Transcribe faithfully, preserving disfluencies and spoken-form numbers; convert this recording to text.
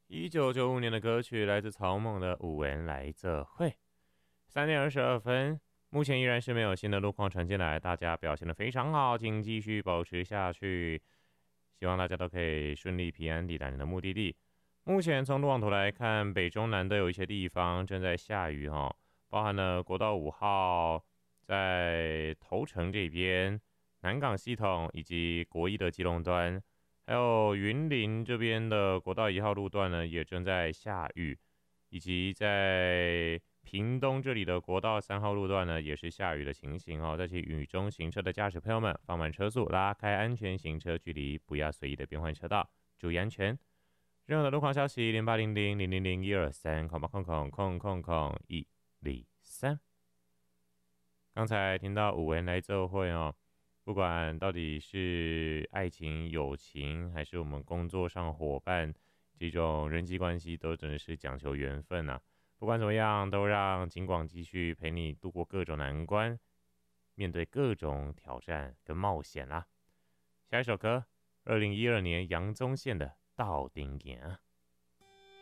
一九九五年的歌曲来自草蜢的《有缘来作伙》。三点二十二分，目前依然是没有新的路况传进来，大家表现得非常好，请继续保持下去。希望大家都可以顺利平安抵达你的目的地。目前从路网图来看，北中南都有一些地方正在下雨哈，包含了国道五号在头城这边、南港系统以及国一的基隆端。还有云林这边的国道一号路段呢，也正在下雨，以及在屏东这里的国道三号路段呢，也是下雨的情形哦。在其雨中行车的驾驶朋友们，放慢车速，拉开安全行车距离，不要随意的变换车道，注意安全。任何的路况消息，零八零零零零零一二三空八空空空空空一零三。刚才听到五人来奏会哦。不管到底是爱情、友情，还是我们工作上伙伴，这种人际关系都真的是讲求缘分啊。不管怎么样，都让金广继续陪你度过各种难关，面对各种挑战跟冒险啦。下一首歌，二零一二年杨宗宪的《到顶行》。